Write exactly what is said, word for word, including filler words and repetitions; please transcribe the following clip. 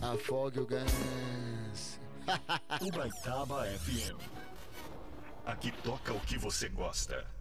Afogue o ganso. Ubaitaba F M. Aqui toca o que você gosta.